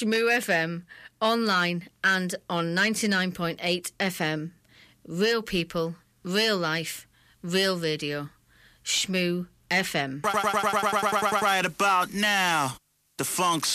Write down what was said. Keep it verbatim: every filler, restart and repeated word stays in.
Shmoo F M, online and on ninety-nine point eight F M. Real people, real life, real radio. Shmoo F M. Right, right, right, right, right, right about now, the funk